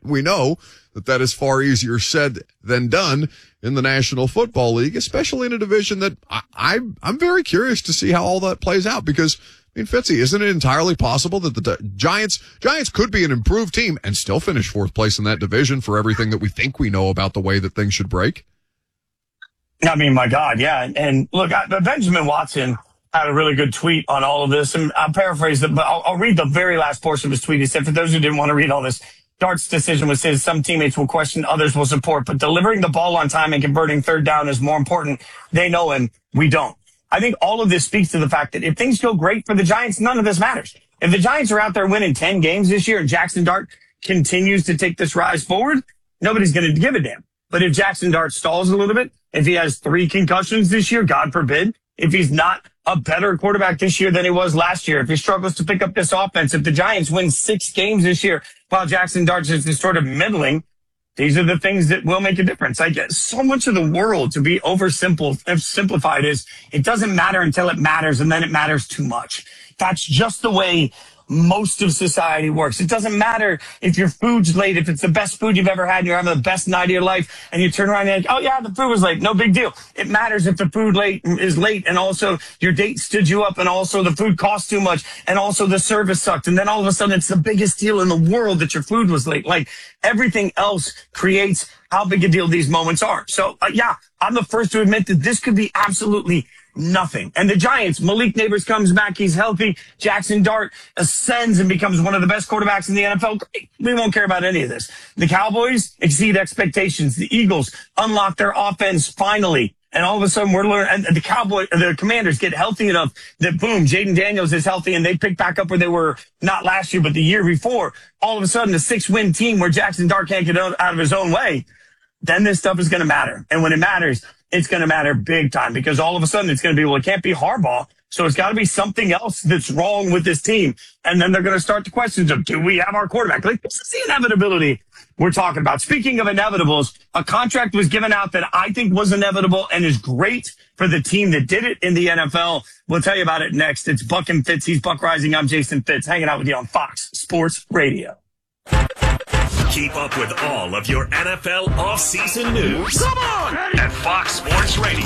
we know that is far easier said than done in the National Football League, especially in a division that I'm very curious to see how all that plays out because, I mean, Fitzy, isn't it entirely possible that the Giants could be an improved team and still finish fourth place in that division for everything that we think we know about the way that things should break? I mean, my God, yeah. And look, Benjamin Watson had a really good tweet on all of this, and I'll paraphrase it, but I'll read the very last portion of his tweet. He said, for those who didn't want to read all this, Dart's decision was his. Some teammates will question, others will support, but delivering the ball on time and converting third down is more important. They know him. We don't. I think all of this speaks to the fact that if things go great for the Giants, none of this matters. If the Giants are out there winning 10 games this year and Jackson Dart continues to take this rise forward, nobody's going to give a damn. But if Jackson Dart stalls a little bit, if he has 3 concussions this year, God forbid, if he's not a better quarterback this year than he was last year, if he struggles to pick up this offense, if the Giants win 6 games this year while Jackson Dart is sort of middling, these are the things that will make a difference. I guess so much of the world to be simplified is it doesn't matter until it matters, and then it matters too much. That's just the way most of society works. It doesn't matter if your food's late, if it's the best food you've ever had and you're having the best night of your life, and you turn around and you're like, oh yeah, the food was late. No big deal. It matters if the food is late and also your date stood you up and also the food cost too much and also the service sucked. And then all of a sudden it's the biggest deal in the world that your food was late. Like everything else creates how big a deal these moments are. So yeah, I'm the first to admit that this could be absolutely nothing. And the Giants, Malik Neighbors comes back. He's healthy. Jackson Dart ascends and becomes one of the best quarterbacks in the NFL. Great. We won't care about any of this. The Cowboys exceed expectations. The Eagles unlock their offense finally. And all of a sudden we're learning, and the Commanders get healthy enough that boom, Jaden Daniels is healthy and they pick back up where they were not last year, but the year before. All of a sudden a 6-win team where Jackson Dart can't get out of his own way. Then this stuff is going to matter. And when it matters, it's going to matter big time because all of a sudden it's going to be, well, it can't be Harbaugh. So it's got to be something else that's wrong with this team. And then they're going to start the questions of, do we have our quarterback? Like, this is the inevitability we're talking about. Speaking of inevitables, a contract was given out that I think was inevitable and is great for the team that did it in the NFL. We'll tell you about it next. It's Buck and Fitz. He's Buck Rising. I'm Jason Fitz, hanging out with you on Fox Sports Radio. Keep up with all of your NFL offseason news. Come on! At Fox Sports Radio.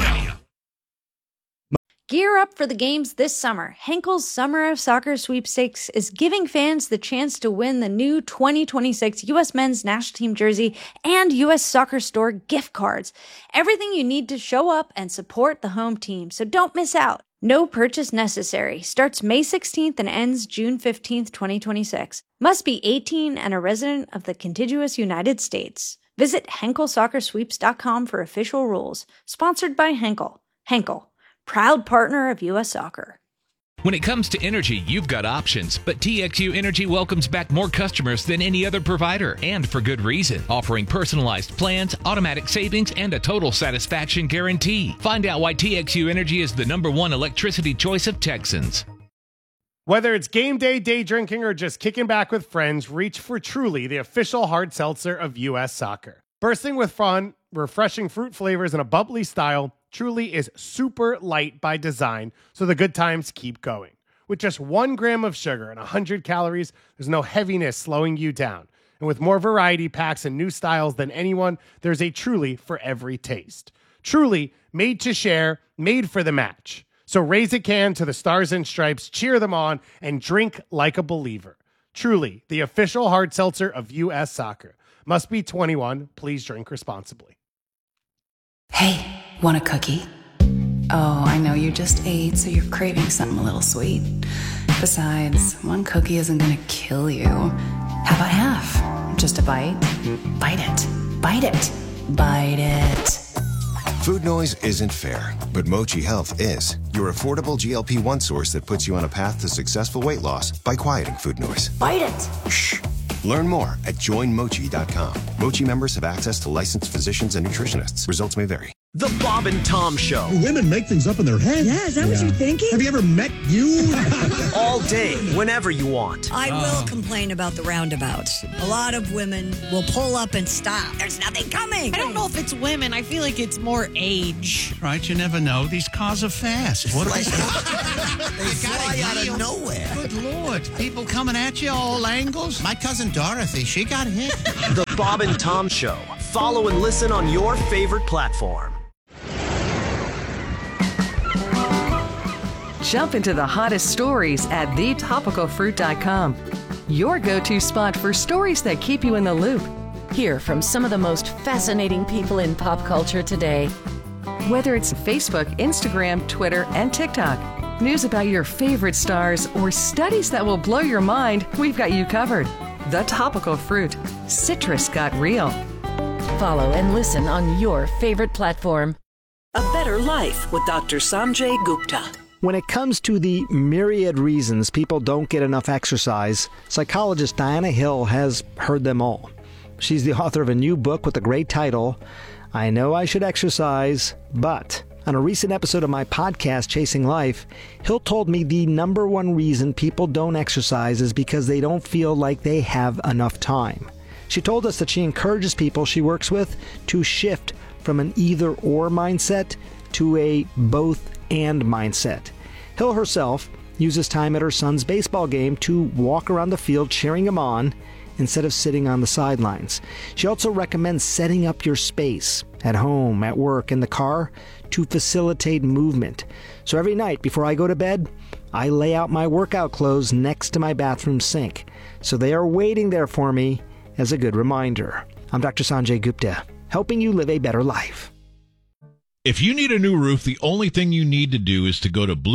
Gear up for the games this summer. Henkel's Summer of Soccer Sweepstakes is giving fans the chance to win the new 2026 U.S. Men's National Team jersey and U.S. Soccer Store gift cards. Everything you need to show up and support the home team, so don't miss out. No purchase necessary. Starts May 16th and ends June 15th, 2026. Must be 18 and a resident of the contiguous United States. Visit HenkelSoccerSweeps.com for official rules. Sponsored by Henkel. Henkel, proud partner of U.S. Soccer. When it comes to energy, you've got options, but TXU Energy welcomes back more customers than any other provider, and for good reason, offering personalized plans, automatic savings, and a total satisfaction guarantee. Find out why TXU Energy is the #1 electricity choice of Texans. Whether it's game day, day drinking, or just kicking back with friends, reach for Truly, the official hard seltzer of U.S. Soccer. Bursting with fun, refreshing fruit flavors, and a bubbly style, Truly is super light by design, so the good times keep going. With just 1 gram of sugar and 100 calories, there's no heaviness slowing you down. And with more variety packs and new styles than anyone, there's a Truly for every taste. Truly, made to share, made for the match. So raise a can to the Stars and Stripes, cheer them on, and drink like a believer. Truly, the official hard seltzer of U.S. Soccer. Must be 21. Please drink responsibly. Hey, want a cookie? Oh, I know you just ate, so you're craving something a little sweet. Besides, 1 cookie isn't gonna kill you. How about half? Just a bite? Bite it. Bite it. Bite it. Food noise isn't fair, but Mochi Health is. Your affordable GLP-1 source that puts you on a path to successful weight loss by quieting food noise. Bite it. Shh. Learn more at joinmochi.com. Mochi members have access to licensed physicians and nutritionists. Results may vary. The Bob and Tom Show. Women make things up in their head. Yeah, is that what you're thinking? Have you ever met you? All day, whenever you want. I will complain about the roundabouts. A lot of women will pull up and stop. There's nothing coming. I don't know if it's women. I feel like it's more age. Right, you never know. These cars are fast. What are They fly out of nowhere. Good Lord. People coming at you all angles. My cousin Dorothy, she got hit. The Bob and Tom Show. Follow and listen on your favorite platform. Jump into the hottest stories at thetopicalfruit.com. Your go-to spot for stories that keep you in the loop. Hear from some of the most fascinating people in pop culture today. Whether it's Facebook, Instagram, Twitter, and TikTok, news about your favorite stars, or studies that will blow your mind, we've got you covered. The Topical Fruit. Citrus got real. Follow and listen on your favorite platform. A Better Life with Dr. Sanjay Gupta. When it comes to the myriad reasons people don't get enough exercise, psychologist Diana Hill has heard them all. She's the author of a new book with a great title, I Know I Should Exercise, But. On a recent episode of my podcast, Chasing Life, Hill told me the number one reason people don't exercise is because they don't feel like they have enough time. She told us that she encourages people she works with to shift from an either-or mindset to a both-and mindset. Hill herself uses time at her son's baseball game to walk around the field cheering him on instead of sitting on the sidelines. She also recommends setting up your space at home, at work, in the car to facilitate movement. So every night before I go to bed, I lay out my workout clothes next to my bathroom sink. So they are waiting there for me as a good reminder. I'm Dr. Sanjay Gupta, helping you live a better life. If you need a new roof, the only thing you need to do is to go to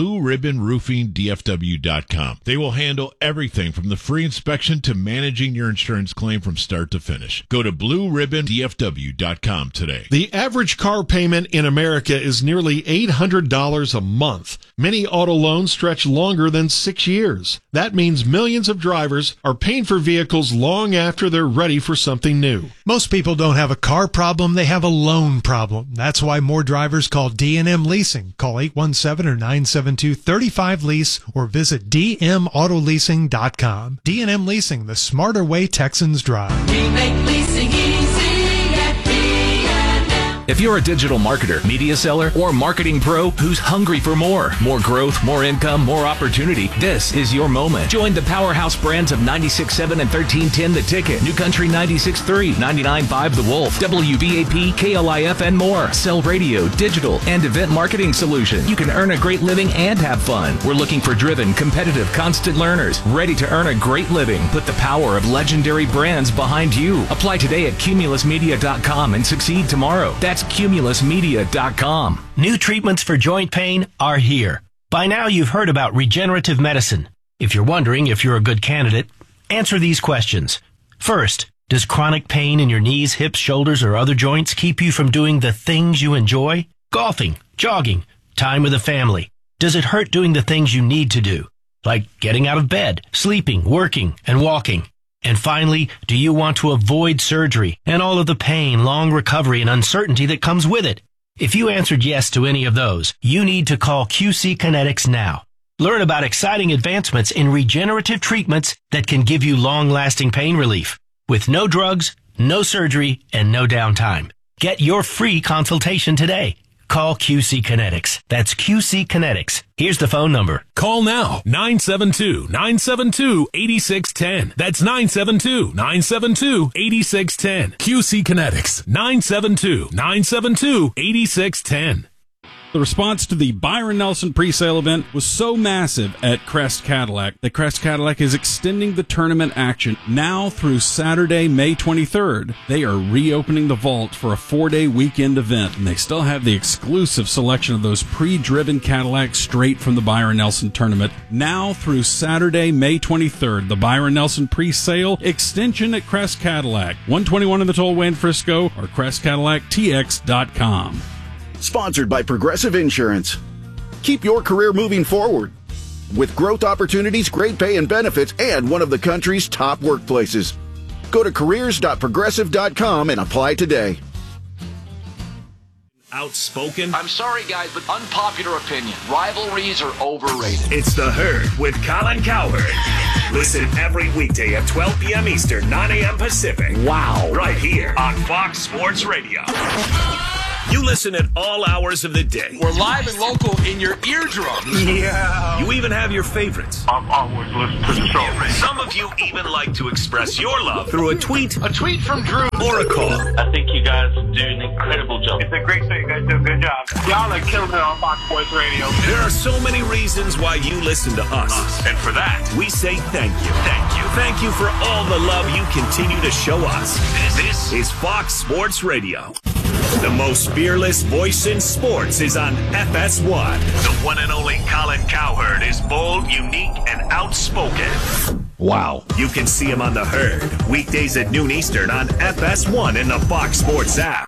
BlueRibbonRoofingDFW.com. They will handle everything from the free inspection to managing your insurance claim from start to finish. Go to BlueRibbonDFW.com today. The average car payment in America is nearly $800 a month. Many auto loans stretch longer than 6 years. That means millions of drivers are paying for vehicles long after they're ready for something new. Most people don't have a car problem, they have a loan problem. That's why more drivers call D&M Leasing. Call 817 or 972-35-LEASE or visit dmautoleasing.com. D&M Leasing, the smarter way Texans drive. We make leasing easy at D&M. If you're a digital marketer, media seller, or marketing pro who's hungry for more growth, more income, more opportunity, this is your moment. Join the powerhouse brands of 96.7 and 1310 The Ticket, New Country 96.3, 99.5 The Wolf, WVAP, KLIF, and more. Sell radio, digital, and event marketing solution. You can earn a great living and have fun. We're looking for driven, competitive, constant learners, ready to earn a great living. Put the power of legendary brands behind you. Apply today at cumulusmedia.com and succeed tomorrow. That's cumulusmedia.com. New treatments for joint pain are here. By now you've heard about regenerative medicine. If you're wondering if you're a good candidate, answer these questions. First, does chronic pain in your knees, hips, shoulders, or other joints keep you from doing the things you enjoy? Golfing, jogging, time with the family. Does it hurt doing the things you need to do? Like getting out of bed, sleeping, working, and walking. And finally, do you want to avoid surgery and all of the pain, long recovery, and uncertainty that comes with it? If you answered yes to any of those, you need to call QC Kinetics now. Learn about exciting advancements in regenerative treatments that can give you long-lasting pain relief with no drugs, no surgery, and no downtime. Get your free consultation today. Call QC Kinetics. That's QC Kinetics. Here's the phone number. Call now. 972-972-8610. That's 972-972-8610. QC Kinetics. 972-972-8610. The response to the Byron Nelson presale event was so massive at Crest Cadillac that Crest Cadillac is extending the tournament action now through Saturday, May 23rd. They are reopening the vault for a 4-day weekend event, and they still have the exclusive selection of those pre-driven Cadillacs straight from the Byron Nelson tournament. Now through Saturday, May 23rd, the Byron Nelson presale extension at Crest Cadillac, 121 in the Tollway in Frisco, or CrestCadillacTX.com. Sponsored by Progressive Insurance. Keep your career moving forward with growth opportunities, great pay and benefits, and one of the country's top workplaces. Go to careers.progressive.com and apply today. Outspoken? I'm sorry, guys, but unpopular opinion. Rivalries are overrated. It's The Herd with Colin Cowherd. Listen every weekday at 12 p.m. Eastern, 9 a.m. Pacific. Wow. Right here on Fox Sports Radio. You listen at all hours of the day. We're live and local in your eardrums. Yeah. You even have your favorites. I've always listened to the show. Some of you even like to express your love through a tweet. A tweet from Drew. Or a call. I think you guys do an incredible job. It's a great show. You guys do a good job. Y'all are killing it on Fox Sports Radio. There are so many reasons why you listen to us. And for that, we say thank you. Thank you. Thank you for all the love you continue to show us. This is Fox Sports Radio. The most fearless voice in sports is on FS1. The one and only Colin Cowherd is bold, unique, and outspoken. Wow. You can see him on The Herd, weekdays at noon Eastern on FS1 and the Fox Sports app.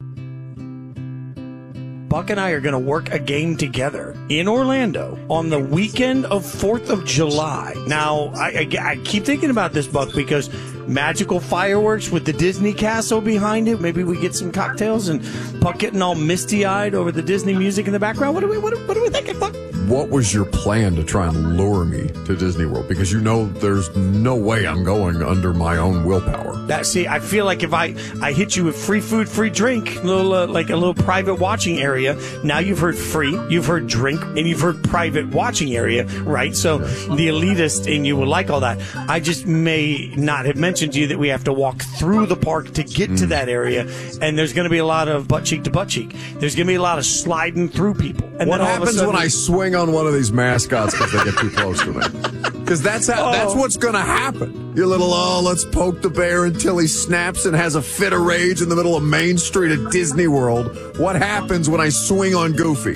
Buck and I are going to work a game together in Orlando on the weekend of 4th of July. Now, I keep thinking about this, Buck, because magical fireworks with the Disney castle behind it. Maybe we get some cocktails and Buck getting all misty-eyed over the Disney music in the background. What are we thinking, Buck? What was your plan to try and lure me to Disney World? Because you know there's no way I'm going under my own willpower. I feel like if I hit you with free food, free drink, like a little private watching area. Now you've heard free, you've heard drink, and you've heard private watching area, right? So the elitist in you will like all that. I just may not have mentioned to you that we have to walk through the park to get to that area, and there's going to be a lot of butt cheek to butt cheek. There's going to be a lot of sliding through people. And what happens when I swing on one of these mascots because they get too close to me? Because that's what's going to happen. Your little, let's poke the bear until he snaps and has a fit of rage in the middle of Main Street at Disney World. What happens when I swing on Goofy?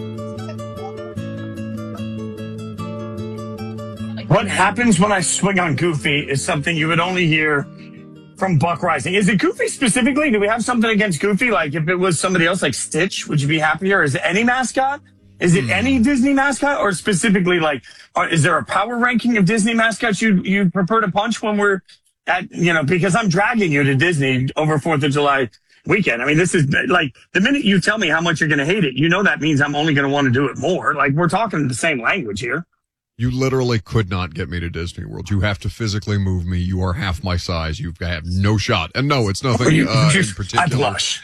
What happens when I swing on Goofy is something you would only hear from Buck Rising. Is it Goofy specifically? Do we have something against Goofy? Like if it was somebody else like Stitch, would you be happier? Is it any mascot? Is it any Disney mascot, or specifically like, is there a power ranking of Disney mascots you prefer to punch when we're at, because I'm dragging you to Disney over 4th of July weekend. I mean, this is like the minute you tell me how much you're going to hate it, that means I'm only going to want to do it more. Like we're talking the same language here. You literally could not get me to Disney World. You have to physically move me. You are half my size. You have no shot. And no, it's nothing in particular. I blush.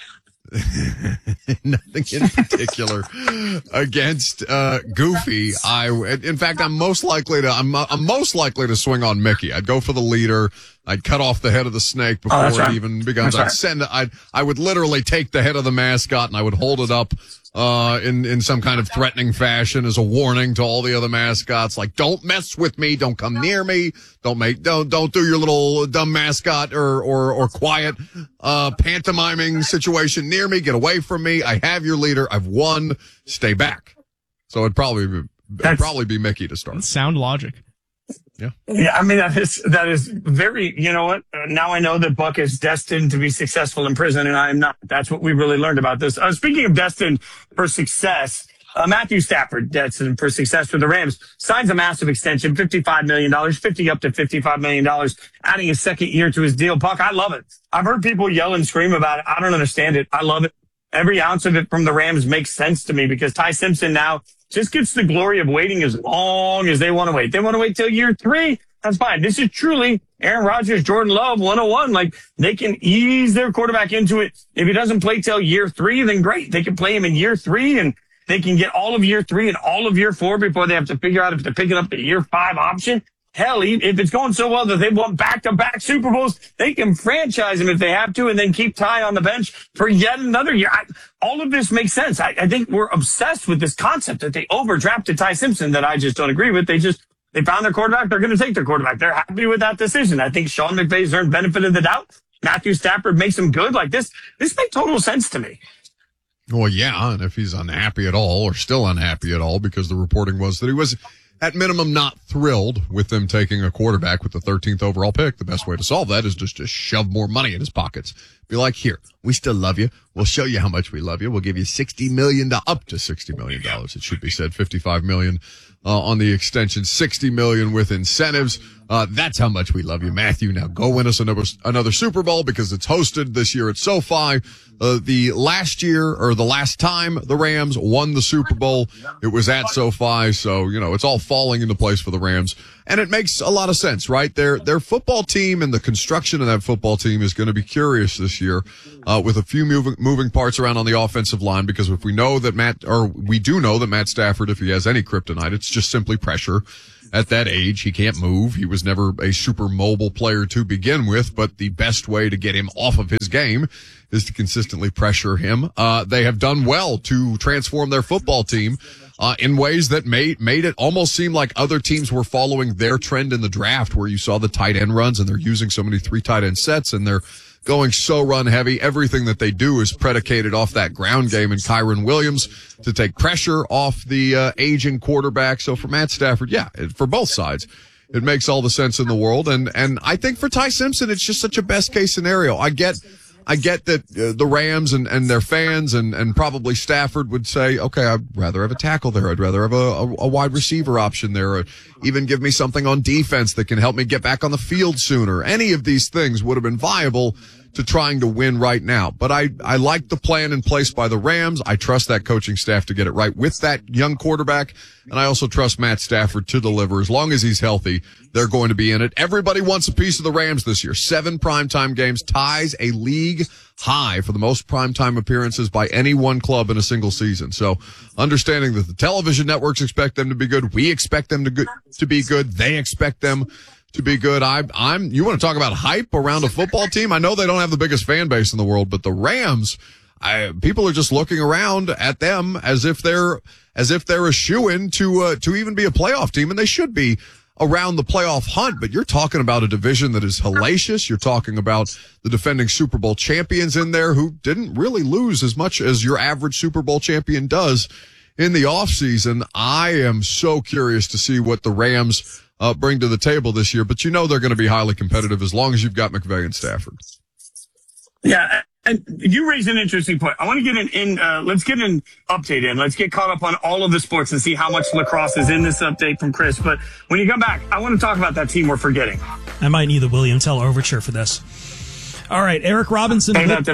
Nothing in particular against Goofy. In fact, I'm most likely to swing on Mickey. I'd go for the leader. I'd cut off the head of the snake before it even begins. I would literally take the head of the mascot and I would hold it up in some kind of threatening fashion as a warning to all the other mascots, like, don't mess with me, don't come near me, don't do your little dumb mascot or quiet pantomiming situation near me, get away from me. I have your leader, I've won, stay back. So it'd probably be Mickey to start. Sound logic. Yeah, I mean, that is very, you know what? Now I know that Buck is destined to be successful in prison, and I am not. That's what we really learned about this. Speaking of destined for success, Matthew Stafford, destined for success for the Rams, signs a massive extension, $55 million, up to $55 million, adding a second year to his deal. Buck, I love it. I've heard people yell and scream about it. I don't understand it. I love it. Every ounce of it from the Rams makes sense to me because Ty Simpson now just gets the glory of waiting as long as they want to wait. They want to wait till year 3. That's fine. This is truly Aaron Rodgers, Jordan Love 101. Like they can ease their quarterback into it. If he doesn't play till year 3, then great. They can play him in year 3 and they can get all of year 3 and all of year 4 before they have to figure out if they're picking up the year 5 option. Hell, if it's going so well that they want back-to-back Super Bowls, they can franchise him if they have to and then keep Ty on the bench for yet another year. All of this makes sense. I think we're obsessed with this concept that they overdrafted Ty Simpson that I just don't agree with. They found their quarterback. They're going to take their quarterback. They're happy with that decision. I think Sean McVay's earned benefit of the doubt. Matthew Stafford makes him good. Like this made total sense to me. Well, yeah, and if he's unhappy at all or still unhappy at all, because the reporting was that he was at minimum not thrilled with them taking a quarterback with the 13th overall pick, the best way to solve that is just to shove more money in his pockets. Be like, here, we still love you. We'll show you how much we love you. We'll give you $60 million, up to $60 million. It should be said, $55 million on the extension, $60 million with incentives. That's how much we love you, Matthew. Now go win us another Super Bowl because it's hosted this year at SoFi. The last time the Rams won the Super Bowl, it was at SoFi. So, it's all falling into place for the Rams. And it makes a lot of sense, right? Their football team and the construction of that football team is going to be curious this year, with a few moving parts around on the offensive line, because we do know that Matt Stafford, if he has any kryptonite, it's just simply pressure. At that age, he can't move. He was never a super mobile player to begin with, but the best way to get him off of his game is to consistently pressure him. They have done well to transform their football team, in ways that made it almost seem like other teams were following their trend in the draft, where you saw the tight end runs and they're using so many 3 tight end sets and they're going so run heavy. Everything that they do is predicated off that ground game and Kyren Williams to take pressure off the aging quarterback. So for Matt Stafford, for both sides, it makes all the sense in the world. And I think for Ty Simpson, it's just such a best case scenario. I get that the Rams and their fans and probably Stafford would say, okay, I'd rather have a tackle there. I'd rather have a wide receiver option there. Or even give me something on defense that can help me get back on the field sooner. Any of these things would have been viable to trying to win right now. But I like the plan in place by the Rams. I trust that coaching staff to get it right with that young quarterback. And I also trust Matt Stafford to deliver. As long as he's healthy, they're going to be in it. Everybody wants a piece of the Rams this year. 7 primetime games, ties a league high for the most primetime appearances by any one club in a single season. So understanding that the television networks expect them to be good. We expect them to be good. They expect them to be good. You want to talk about hype around a football team? I know they don't have the biggest fan base in the world, but the Rams, people are just looking around at them as if they're a shoo-in to even be a playoff team, and they should be around the playoff hunt. But you're talking about a division that is hellacious. You're talking about the defending Super Bowl champions in there who didn't really lose as much as your average Super Bowl champion does in the offseason. I am so curious to see what the Rams bring to the table this year, but they're going to be highly competitive as long as you've got McVay and Stafford. Yeah, and you raise an interesting point. I want to get let's get an update in. Let's get caught up on all of the sports and see how much lacrosse is in this update from Chris. But when you come back, I want to talk about that team we're forgetting. I might need the William Tell overture for this. All right, Eric Robinson lit the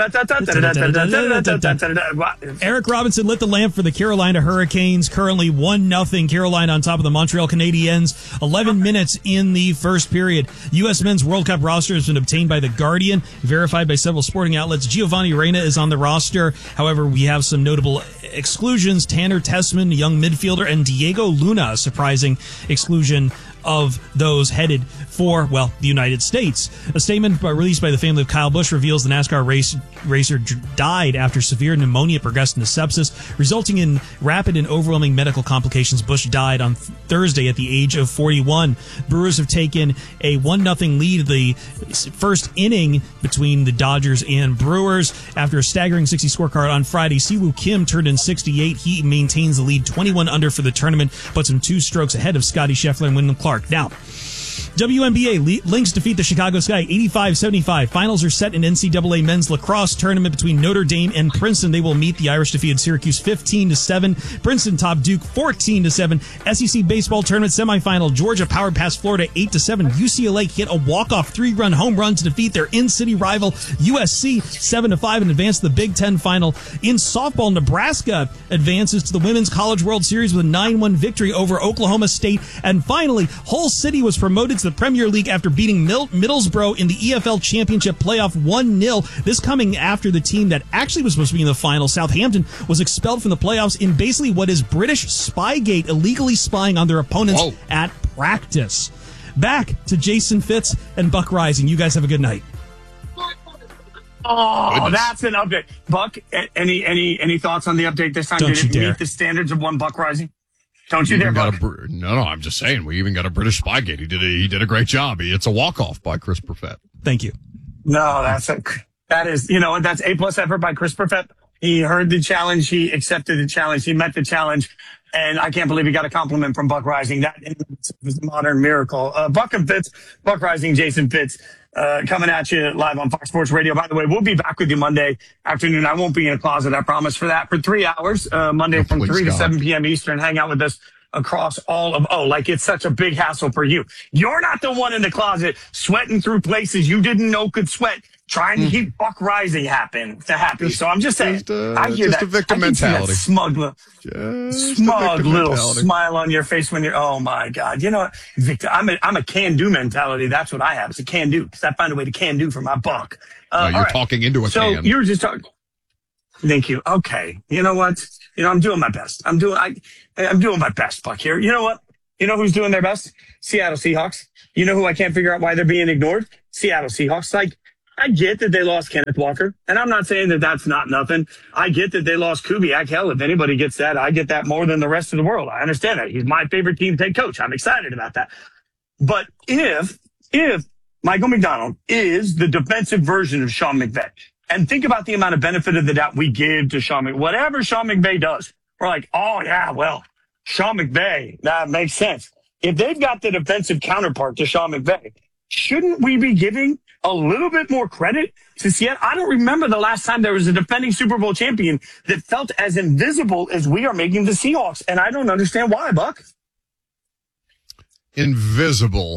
lamp for the Carolina Hurricanes. Currently 1-0 Carolina on top of the Montreal Canadiens. 11 minutes in the first period. U.S. Men's World Cup roster has been obtained by The Guardian, verified by several sporting outlets. Giovanni Reyna is on the roster. However, we have some notable exclusions. Tanner Tessman, a young midfielder, and Diego Luna, a surprising exclusion of those headed for, the United States. A statement released by the family of Kyle Busch reveals the NASCAR racer died after severe pneumonia progressed into sepsis, resulting in rapid and overwhelming medical complications. Busch died on Thursday at the age of 41. Brewers have taken a 1-0 lead the first inning between the Dodgers and Brewers. After a staggering 60 scorecard on Friday, Siwoo Kim turned in 68. He maintains the lead 21 under for the tournament, puts him 2 strokes ahead of Scotty Scheffler and Wyndham Clark. Now, WNBA, Lynx defeat the Chicago Sky 85-75. Finals are set in NCAA men's lacrosse tournament between Notre Dame and Princeton. They will meet. The Irish defeated Syracuse 15-7. Princeton topped Duke 14-7. SEC baseball tournament semifinal. Georgia powered past Florida 8-7. UCLA hit a walk-off 3-run home run to defeat their in-city rival USC 7-5 and advance to the Big Ten final. In softball, Nebraska advances to the Women's College World Series with a 9-1 victory over Oklahoma State. And finally, Hull City was promoted to the Premier League after beating Middlesbrough in the EFL Championship playoff 1-0. This coming after the team that actually was supposed to be in the final, Southampton, was expelled from the playoffs in basically what is British Spygate, illegally spying on their opponents at practice. Back to Jason Fitz and Buck Rising. You guys have a good night. Oh, that's an update. Buck, any thoughts on the update this time? Did it meet the standards of one Buck Rising? Don't you dare, Buck. No, I'm just saying, we even got a British Spygate. He did a great job. It's a walk-off by Chris Perfett. Thank you. No, that's A+ effort by Chris Perfett. He heard the challenge. He accepted the challenge. He met the challenge. And I can't believe he got a compliment from Buck Rising. That is a modern miracle. Buck Rising, Jason Fitz, coming at you live on Fox Sports Radio. By the way, we'll be back with you Monday afternoon. I won't be in a closet, I promise, for that, for 3 hours, Monday from 3 to 7 p.m. Eastern. Hang out with us across all of, like it's such a big hassle for you. You're not the one in the closet sweating through places you didn't know could sweat, trying to keep Buck Rising happy. So I'm just saying, I hear just that. a victim I can see that mentality. smug little smile on your face when you're, oh my God. You know what, Victor, I'm a can-do mentality. That's what I have. It's a can-do, because I find a way to can-do for my buck. You're talking into a can. So you're just talking. Thank you. Okay. You know what? I'm doing my best. I'm doing my best, Buck, here. You know what? You know who's doing their best? Seattle Seahawks. You know who I can't figure out why they're being ignored? Seattle Seahawks. Like, I get that they lost Kenneth Walker, and I'm not saying that that's not nothing. I get that they lost Kubiak. Hell, if anybody gets that, I get that more than the rest of the world. I understand that. He's my favorite team head coach. I'm excited about that. But if Michael McDonald is the defensive version of Sean McVay, and think about the amount of benefit of the doubt we give to Sean McVay. Whatever Sean McVay does, we're like, oh, yeah, well, Sean McVay, that makes sense. If they've got the defensive counterpart to Sean McVay, shouldn't we be giving a little bit more credit to Seattle? I don't remember the last time there was a defending Super Bowl champion that felt as invisible as we are making the Seahawks, and I don't understand why, Buck. Invisible.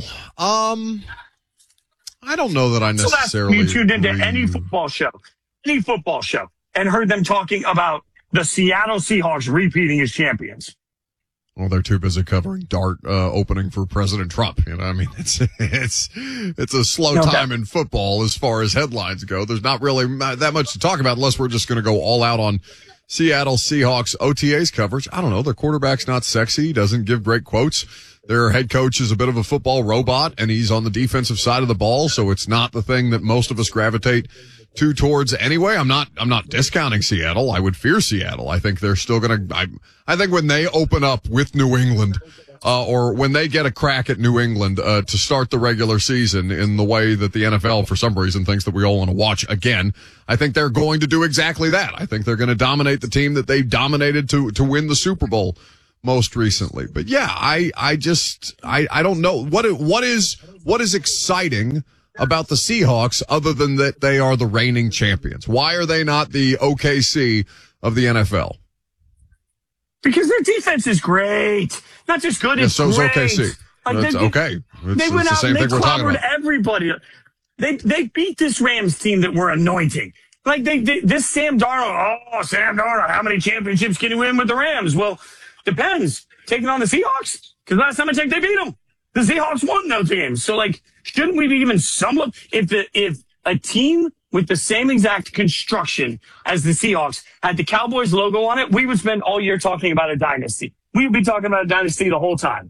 I don't know that I necessarily. So you tuned into any football show, and heard them talking about the Seattle Seahawks repeating as champions. Well, they're too busy covering Dart opening for President Trump. You know, I mean, it's a slow time in football as far as headlines go. There's not really that much to talk about unless we're just going to go all out on Seattle Seahawks OTAs coverage. I don't know. Their quarterback's not sexy. He doesn't give great quotes. Their head coach is a bit of a football robot, and he's on the defensive side of the ball, so it's not the thing that most of us gravitate towards anyway. I'm not discounting Seattle. I would fear Seattle. I think they're still going to, I think when they open up with New England, or when they get a crack at New England, to start the regular season in the way that the NFL for some reason thinks that we all want to watch again, I think they're going to do exactly that. I think they're going to dominate the team that they dominated to win the Super Bowl most recently. But yeah, I don't know what is exciting about the Seahawks other than that they are the reigning champions. Why are they not the OKC of the NFL? Because their defense is great. Not just good, it's so great. Is OKC. Like okay. They went out and they clobbered everybody. They beat this Rams team that we're anointing. Like this Sam Darnold, how many championships can you win with the Rams? Well, depends. Taking on the Seahawks? Because last time I checked, they beat them. The Seahawks won those games. So, like, shouldn't we be giving some if a team with the same exact construction as the Seahawks had the Cowboys logo on it, we would spend all year talking about a dynasty. We would be talking about a dynasty the whole time.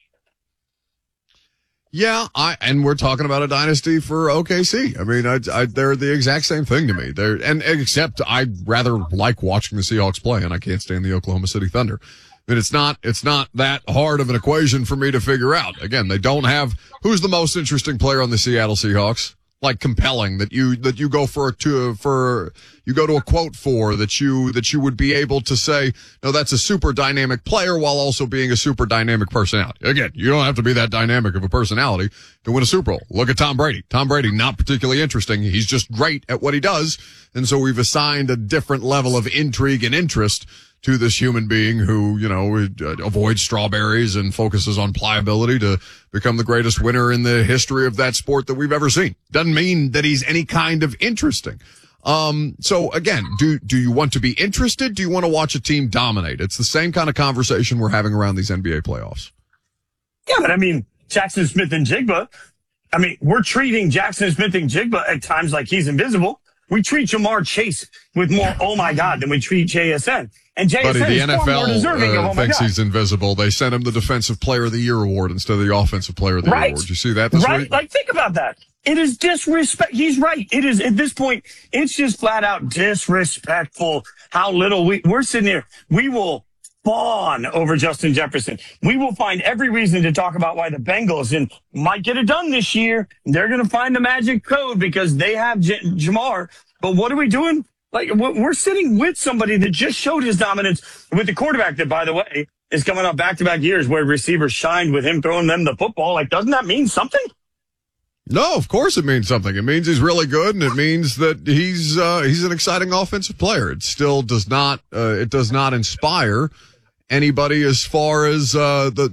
Yeah, and we're talking about a dynasty for OKC. I mean, they're the exact same thing to me. Except I rather like watching the Seahawks play, and I can't stand the Oklahoma City Thunder. But it's not that hard of an equation for me to figure out. Again, they don't have who's the most interesting player on the Seattle Seahawks. Like compelling that you go you go to a quote for that you would be able to say, no, that's a super dynamic player while also being a super dynamic personality. Again, you don't have to be that dynamic of a personality to win a Super Bowl. Look at Tom Brady. Tom Brady, not particularly interesting. He's just great at what he does. And so we've assigned a different level of intrigue and interest to this human being who, avoids strawberries and focuses on pliability to become the greatest winner in the history of that sport that we've ever seen. Doesn't mean that he's any kind of interesting. So again, do you want to be interested? Do you want to watch a team dominate? It's the same kind of conversation we're having around these NBA playoffs. Yeah, but I mean, Jackson Smith and Jigba, we're treating Jackson Smith and Jigba at times like he's invisible. We treat Jamar Chase with more oh my God than we treat JSN. And JSN the is far more deserving of oh my thinks God. He's invisible. They sent him the Defensive Player of the Year award instead of the Offensive Player of the Year award. You see that this week? Like, think about that. It is disrespect. He's right. It is, at this point, it's just flat out disrespectful how little we're sitting here. We will fawn over Justin Jefferson. We will find every reason to talk about why the Bengals might get it done this year. They're going to find the magic code because they have Jamar. But what are we doing? Like, we're sitting with somebody that just showed his dominance with the quarterback that, by the way, is coming up back-to-back years where receivers shined with him throwing them the football. Like, doesn't that mean something? No, of course it means something. It means he's really good, and it means that he's an exciting offensive player. It still does not inspire anybody as far as the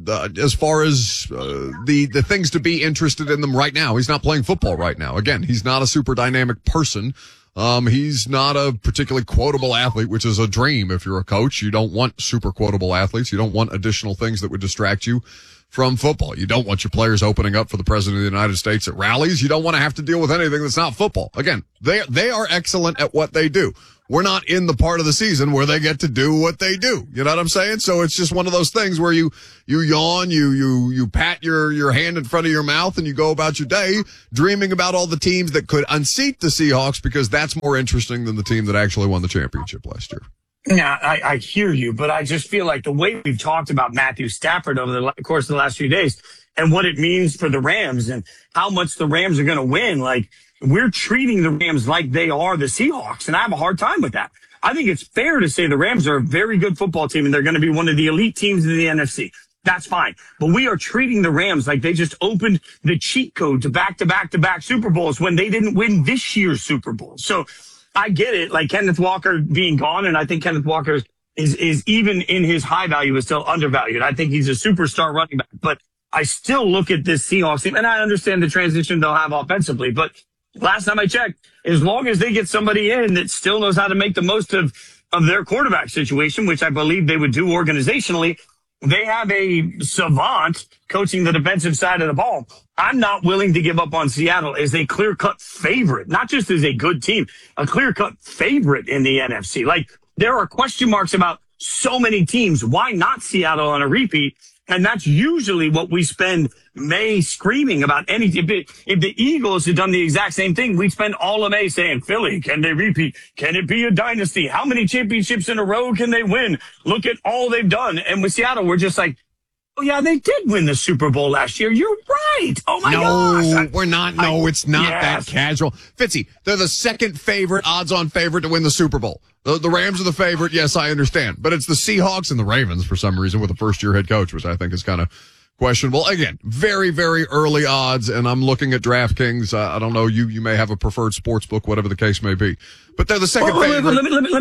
things to be interested in them right now. He's not playing football right now. Again, he's not a super dynamic person. He's not a particularly quotable athlete, which is a dream. If you're a coach, you don't want super quotable athletes. You don't want additional things that would distract you from football. You don't want your players opening up for the president of the United States at rallies. You don't want to have to deal with anything that's not football. Again, they are excellent at what they do. We're not in the part of the season where they get to do what they do. You know what I'm saying? So it's just one of those things where you yawn, you pat your hand in front of your mouth, and you go about your day dreaming about all the teams that could unseat the Seahawks, because that's more interesting than the team that actually won the championship last year. Yeah, I hear you, but I just feel like the way we've talked about Matthew Stafford over the course of the last few days and what it means for the Rams and how much the Rams are going to win, like, we're treating the Rams like they are the Seahawks, and I have a hard time with that. I think it's fair to say the Rams are a very good football team, and they're going to be one of the elite teams in the NFC. That's fine. But we are treating the Rams like they just opened the cheat code to back-to-back-to-back Super Bowls when they didn't win this year's Super Bowl. So I get it, like Kenneth Walker being gone, and I think Kenneth Walker is even in his high value is still undervalued. I think he's a superstar running back. But I still look at this Seahawks team, and I understand the transition they'll have offensively, but last time I checked, as long as they get somebody in that still knows how to make the most of their quarterback situation, which I believe they would do organizationally, they have a savant coaching the defensive side of the ball. I'm not willing to give up on Seattle as a clear-cut favorite, not just as a good team, a clear-cut favorite in the NFC. Like, there are question marks about so many teams. Why not Seattle on a repeat? And that's usually what we spend May screaming about. If the Eagles had done the exact same thing, we'd spend all of May saying, Philly, can they repeat? Can it be a dynasty? How many championships in a row can they win? Look at all they've done. And with Seattle, we're just like, oh, yeah, they did win the Super Bowl last year. You're right. Oh, my gosh. No, we're not. No, it's not that casual. Fitzy, they're the second favorite, odds-on favorite to win the Super Bowl. The Rams are the favorite. Yes, I understand. But it's the Seahawks and the Ravens for some reason with a first-year head coach, which I think is kind of questionable. Again, very, very early odds, and I'm looking at DraftKings. I don't know. You may have a preferred sports book, whatever the case may be. But they're the second favorite.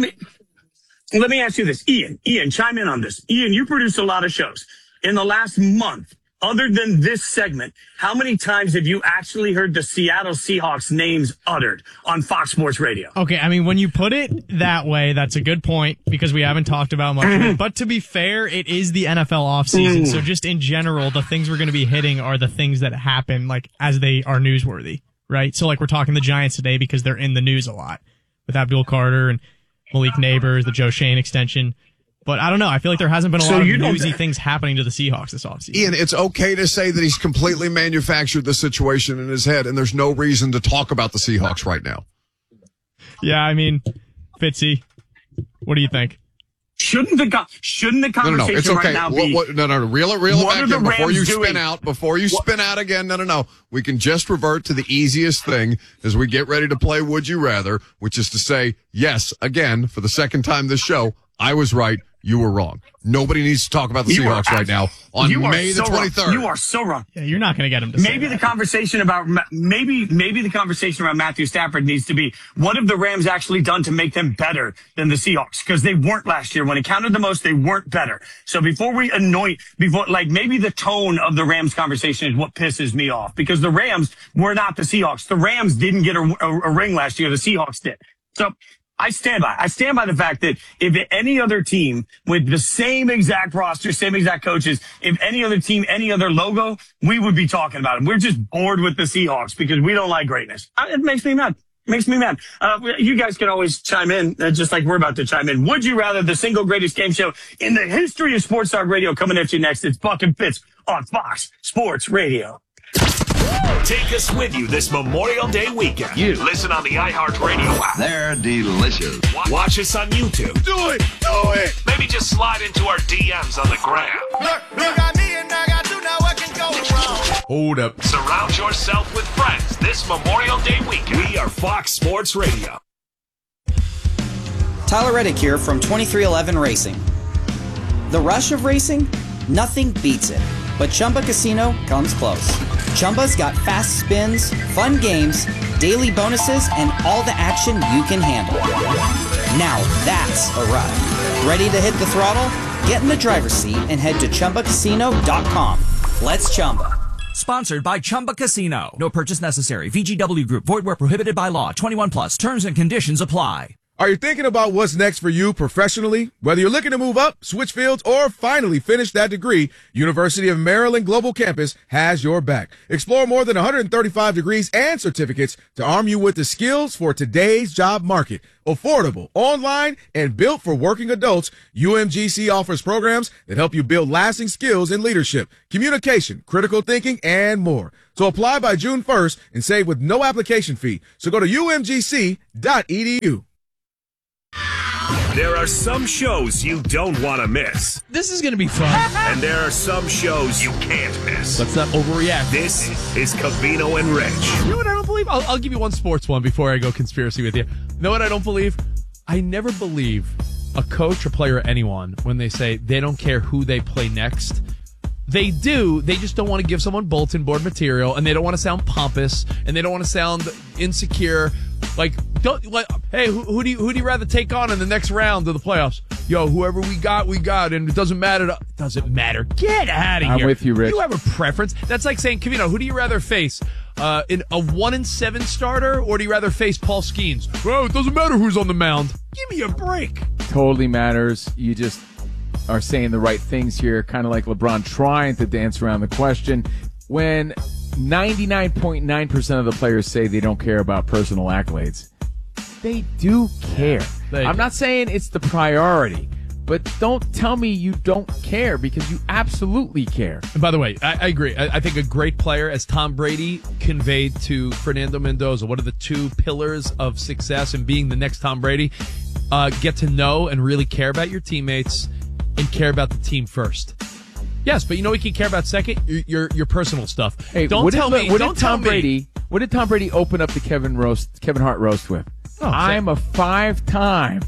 Let me ask you this. Ian, chime in on this. Ian, you produce a lot of shows. In the last month, other than this segment, how many times have you actually heard the Seattle Seahawks names uttered on Fox Sports Radio? Okay, I mean, when you put it that way, that's a good point because we haven't talked about much of it. But to be fair, it is the NFL offseason. So just in general, the things we're going to be hitting are the things that happen, like, as they are newsworthy, right? So, like, we're talking the Giants today because they're in the news a lot with Abdul Carter and Malik Neighbors, the Joe Shane extension. But I don't know. I feel like there hasn't been a lot of newsy things happening to the Seahawks this offseason. Ian, it's okay to say that he's completely manufactured the situation in his head, and there's no reason to talk about the Seahawks right now. Yeah, I mean, Fitzy, what do you think? Shouldn't the conversation no, it's okay. right now be... No, reel it back in before you spin out. Before you spin out again, no. We can just revert to the easiest thing as we get ready to play Would You Rather, which is to say, yes, again, for the second time this show, I was right. You were wrong. Nobody needs to talk about the Seahawks right now on May the 23rd. Wrong. You are so wrong. Yeah, you're not going to get him to say maybe the conversation about maybe the conversation around Matthew Stafford needs to be, what have the Rams actually done to make them better than the Seahawks? Because they weren't last year. When it counted the most, they weren't better. So before we maybe the tone of the Rams conversation is what pisses me off, because the Rams were not the Seahawks. The Rams didn't get a ring last year. The Seahawks did. So I stand by the fact that if any other team with the same exact roster, same exact coaches, if any other team, any other logo, we would be talking about it. We're just bored with the Seahawks because we don't like greatness. It makes me mad. You guys can always chime in, just like we're about to chime in. Would you rather, the single greatest game show in the history of Sports Talk Radio, coming at you next? It's Buck and Fitz on Fox Sports Radio. Take us with you this Memorial Day weekend. Listen on the iHeartRadio app. They're delicious. Watch us on YouTube. Do it. Maybe just slide into our DMs on the gram. Look, got me and I got you, now what can go wrong? Hold up. Surround yourself with friends this Memorial Day weekend. We are Fox Sports Radio. Tyler Reddick here from 2311 Racing. The rush of racing? Nothing beats it. But Chumba Casino comes close. Chumba's got fast spins, fun games, daily bonuses, and all the action you can handle. Now that's a ride. Ready to hit the throttle? Get in the driver's seat and head to ChumbaCasino.com. Let's Chumba. Sponsored by Chumba Casino. No purchase necessary. VGW Group. Void where prohibited by law. 21 plus. Terms and conditions apply. Are you thinking about what's next for you professionally? Whether you're looking to move up, switch fields, or finally finish that degree, University of Maryland Global Campus has your back. Explore more than 135 degrees and certificates to arm you with the skills for today's job market. Affordable, online, and built for working adults, UMGC offers programs that help you build lasting skills in leadership, communication, critical thinking, and more. So apply by June 1st and save with no application fee. So go to umgc.edu. There are some shows you don't want to miss. This is going to be fun. And there are some shows you can't miss. Let's not overreact. This is Covino and Rich. You know what I don't believe? I'll give you one sports one before I go conspiracy with you. You know what I don't believe? I never believe a coach or player or anyone when they say they don't care who they play next. They do. They just don't want to give someone bulletin board material, and they don't want to sound pompous, and they don't want to sound insecure. Hey, who do you rather take on in the next round of the playoffs? Yo, whoever we got, and it doesn't matter. It doesn't matter. Get out of here. I'm with you, Rich. You have a preference. That's like saying, Covino, who do you rather face? In a 1-7 starter, or do you rather face Paul Skeens? Well, it doesn't matter who's on the mound. Give me a break. Totally matters. You just are saying the right things here, kind of like LeBron trying to dance around the question. When 99.9% of the players say they don't care about personal accolades, they do care. I'm not saying it's the priority, but don't tell me you don't care, because you absolutely care. And by the way, I agree. I think a great player, as Tom Brady conveyed to Fernando Mendoza, what are the two pillars of success in being the next Tom Brady? Get to know and really care about your teammates and care about the team first. Yes, but you know what you can care about second? Your personal stuff. Hey, what did Tom Brady open up the Kevin Hart roast with? I'm a 5-time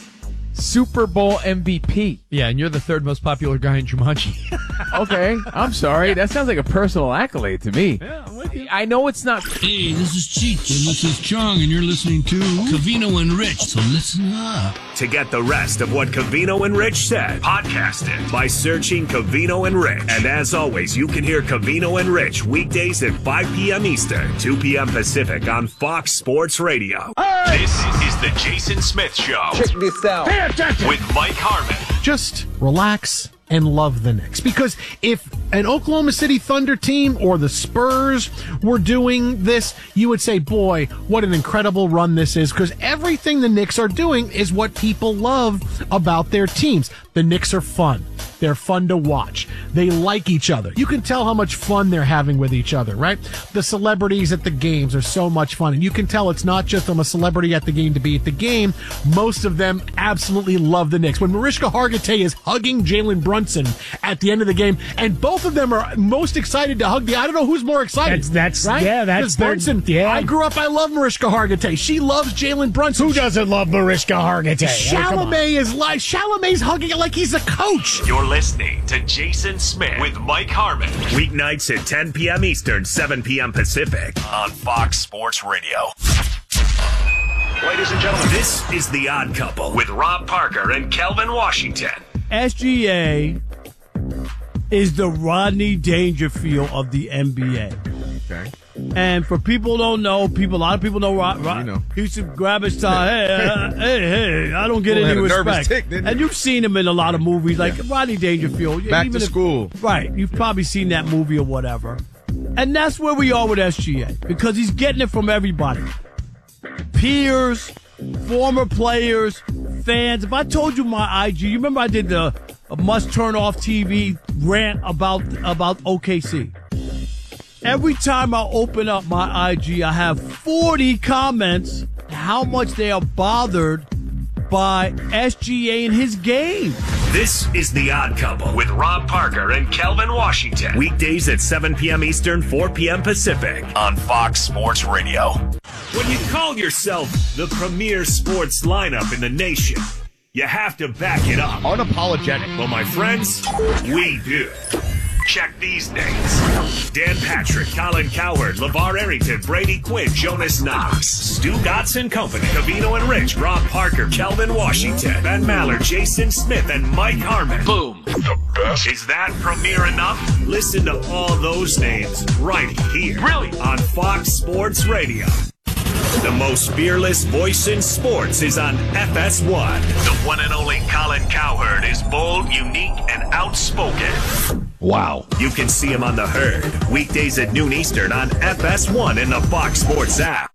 Super Bowl MVP. Yeah, and you're the third most popular guy in Jumanji. Okay, I'm sorry. That sounds like a personal accolade to me. Yeah, I'm with you. I know it's not. Hey, this is Cheech, and this is Chong, and you're listening to Covino and Rich, so listen up. To get the rest of what Covino and Rich said, podcast it by searching Covino and Rich. And as always, you can hear Covino and Rich weekdays at 5 p.m. Eastern, 2 p.m. Pacific on Fox Sports Radio. Hey! This is the Jason Smith Show. Check this out. Pay attention. With Mike Harmon. Just relax and love the Knicks. Because if an Oklahoma City Thunder team or the Spurs were doing this, you would say, boy, what an incredible run this is. Because everything the Knicks are doing is what people love about their teams. The Knicks are fun. They're fun to watch. They like each other. You can tell how much fun they're having with each other, right? The celebrities at the games are so much fun. And you can tell it's not just I'm a celebrity at the game to be at the game. Most of them absolutely love the Knicks. When Mariska Hargitay is hugging Jalen Brunson at the end of the game, and both of them are most excited to hug I don't know who's more excited. That's right? That's Brunson. Yeah. I grew up, I love Mariska Hargitay. She loves Jalen Brunson. Who doesn't love Mariska Hargitay? Chalamet's hugging it like he's a coach. You're listening to Jason Smith with Mike Harmon. Weeknights at 10 p.m. Eastern, 7 p.m. Pacific on Fox Sports Radio. Ladies and gentlemen, this is The Odd Couple with Rob Parker and Kelvin Washington. SGA is the Rodney Dangerfield of the NBA. Okay. And for people who don't know, a lot of people know Rod. He used to grab his tie. Hey, I don't get any respect. And you've seen him in a lot of movies, like Rodney Dangerfield. Back to school. Right. You've probably seen that movie or whatever. And that's where we are with SGA, because he's getting it from everybody. Peers, former players, fans. If I told you my IG, you remember I did the must turn off TV rant about OKC. Every time I open up my IG, I have 40 comments how much they are bothered by SGA and his game. This is The Odd Couple with Rob Parker and Kelvin Washington. Weekdays at 7 p.m. Eastern, 4 p.m. Pacific on Fox Sports Radio. When you call yourself the premier sports lineup in the nation, you have to back it up. Unapologetic. Well, my friends, we do. Check these names. Dan Patrick, Colin Cowherd, LeVar Arrington, Brady Quinn, Jonas Knox, Stu Gotts and Company, Covino and Rich, Rob Parker, Kelvin Washington, Ben Maller, Jason Smith, and Mike Harmon. Boom. The best. Is that premiere enough? Listen to all those names right here. Really? On Fox Sports Radio. The most fearless voice in sports is on FS1. The one and only Colin Cowherd is bold, unique, and outspoken. Wow. You can see him on The Herd, weekdays at noon Eastern on FS1 in the Fox Sports app.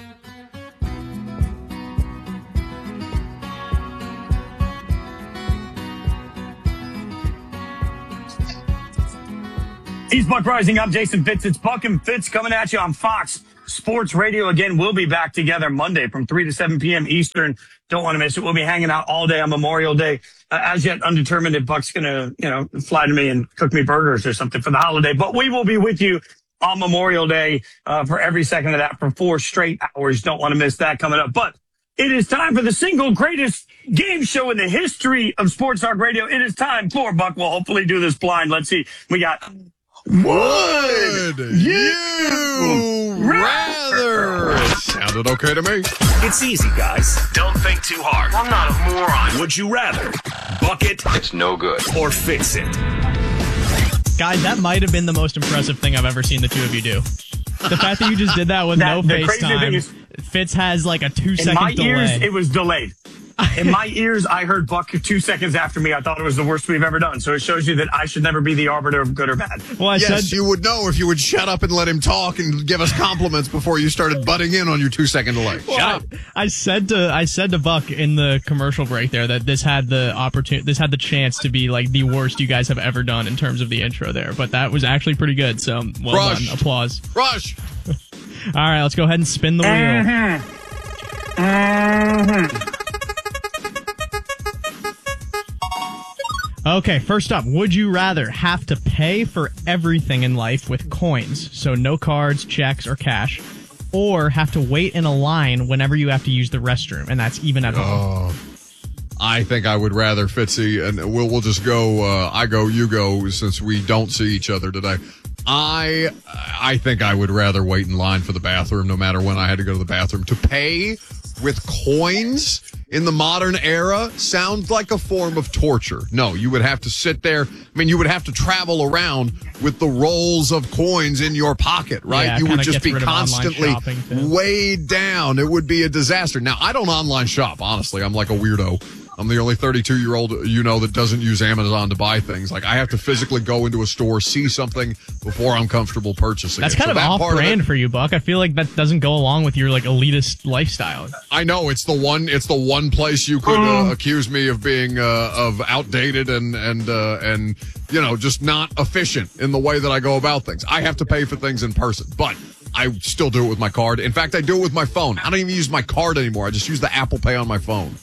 He's Buck Rising. I'm Jason Fitz. It's Buck and Fitz coming at you on Fox Sports Radio. Again, we'll be back together Monday from 3 to 7 p.m. Eastern. Don't want to miss it. We'll be hanging out all day on Memorial Day. As yet undetermined if Buck's going to, fly to me and cook me burgers or something for the holiday. But we will be with you on Memorial Day for every second of that for 4 straight hours. Don't want to miss that coming up. But it is time for the single greatest game show in the history of Sports Talk Radio. It is time for Buck. We'll hopefully do this blind. Let's see. We got... Would you rather? It sounded okay to me. It's easy, guys. Don't think too hard. I'm not a moron. Would you rather buck it? It's no good. Or fix it? Guys, that might have been the most impressive thing I've ever seen the two of you do. The fact that you just did that with no FaceTime. Fitz has like a 2-second delay. In my ears, it was delayed. In my ears, I heard Buck 2 seconds after me. I thought it was the worst we've ever done. So it shows you that I should never be the arbiter of good or bad. Well, you would know if you would shut up and let him talk and give us compliments before you started butting in on your 2-second delay. Well, shut up. I said to Buck in the commercial break there that this had the chance to be like the worst you guys have ever done in terms of the intro there. But that was actually pretty good. So well done. Applause. Rush. All right, let's go ahead and spin the wheel. Okay, first up, would you rather have to pay for everything in life with coins, so no cards, checks, or cash, or have to wait in a line whenever you have to use the restroom, and that's even at home? I think I would rather, Fitzy, and we'll just go, I go, you go, since we don't see each other today. I think I would rather wait in line for the bathroom, no matter when I had to go to the bathroom. To pay with coins in the modern era sounds like a form of torture. No, you would have to sit there. I mean, you would have to travel around with the rolls of coins in your pocket, right? Yeah, you would just be constantly weighed down. It would be a disaster. Now, I don't online shop, honestly. I'm like a weirdo. I'm the only 32-year-old, that doesn't use Amazon to buy things. Like, I have to physically go into a store, see something before I'm comfortable purchasing That's it. kind of off-brand for you, Buck. I feel like that doesn't go along with your, like, elitist lifestyle. I know. It's the one place you could accuse me of being of outdated and just not efficient in the way that I go about things. I have to pay for things in person, but I still do it with my card. In fact, I do it with my phone. I don't even use my card anymore. I just use the Apple Pay on my phone.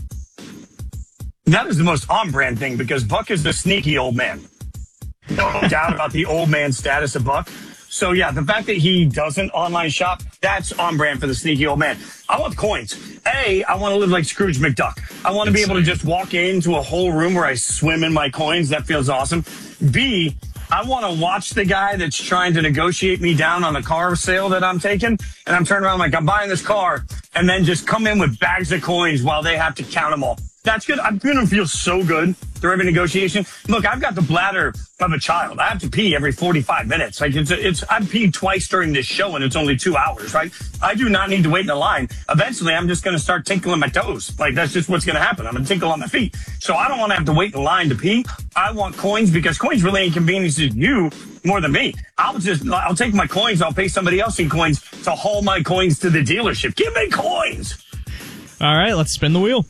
That is the most on-brand thing because Buck is the sneaky old man. No doubt about the old man status of Buck. So, yeah, the fact that he doesn't online shop, that's on-brand for the sneaky old man. I want coins. A, I want to live like Scrooge McDuck. I want to be able to just walk into a whole room where I swim in my coins. That feels awesome. B, I want to watch the guy that's trying to negotiate me down on the car sale that I'm taking. And I'm turning around like, I'm buying this car. And then just come in with bags of coins while they have to count them all. That's good. I'm going to feel so good through every negotiation. Look, I've got the bladder of a child. I have to pee every 45 minutes. Like I've peed twice during this show and it's only 2 hours, right? I do not need to wait in a line. Eventually, I'm just going to start tinkling my toes. Like that's just what's going to happen. I'm going to tinkle on my feet. So I don't want to have to wait in line to pee. I want coins because coins really inconveniences you more than me. I'll take my coins. I'll pay somebody else in coins to haul my coins to the dealership. Give me coins. All right, let's spin the wheel.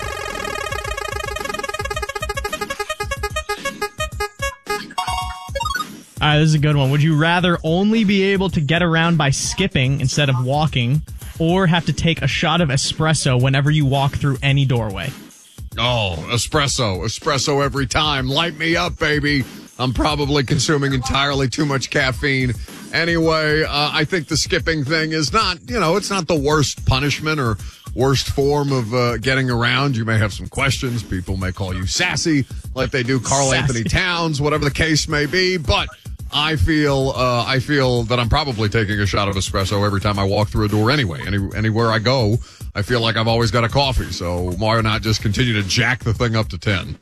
All right, this is a good one. Would you rather only be able to get around by skipping instead of walking, or have to take a shot of espresso whenever you walk through any doorway? Oh, espresso every time. Light me up, baby. I'm probably consuming entirely too much caffeine. Anyway, I think the skipping thing is not, it's not the worst punishment or worst form of getting around. You may have some questions. People may call you sassy, like they do Karl Anthony Towns, whatever the case may be. But I feel that I'm probably taking a shot of espresso every time I walk through a door anyway. Anywhere I go, I feel like I've always got a coffee. So why not just continue to jack the thing up to 10?